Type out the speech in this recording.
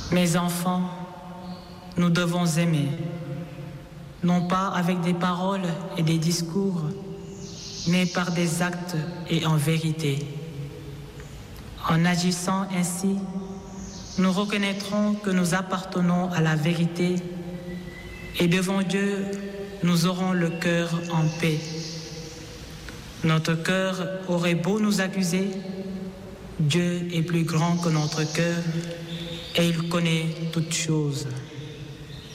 Mes enfants, nous devons aimer, non pas avec des paroles et des discours, mais par des actes et en vérité. En agissant ainsi, nous reconnaîtrons que nous appartenons à la vérité et devant Dieu, nous aurons le cœur en paix. Notre cœur aurait beau nous accuser, Dieu est plus grand que notre cœur et il connaît toutes choses.